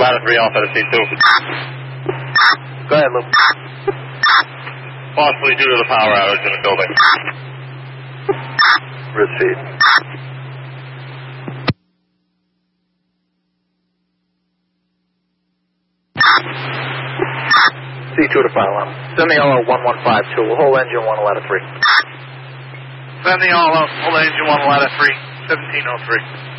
ladder 3 Alpha to C2. Go ahead, Luke. Possibly due to the power outage in the building. Receive. C2 to pylon. Send the all 1152. Whole engine 1 ladder 3. Send the all out. Hold engine 1 ladder 3. 1703.